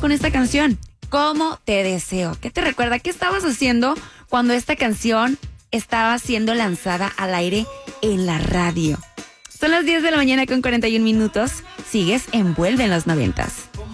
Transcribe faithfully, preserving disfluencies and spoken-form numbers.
con esta canción? ¿Cómo te deseo? ¿Qué te recuerda? ¿Qué estabas haciendo cuando esta canción estaba siendo lanzada al aire en la radio? Son las diez de la mañana con cuarenta y un minutos. Sigues Envuelve en los noventas.